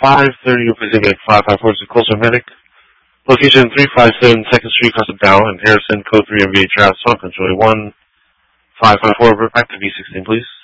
530 Pacific 554 is a closer medic. Location 357 2nd Street, Casa Dow, and Harrison, code 3 MVA Travis, Control 1554, back to V16, please.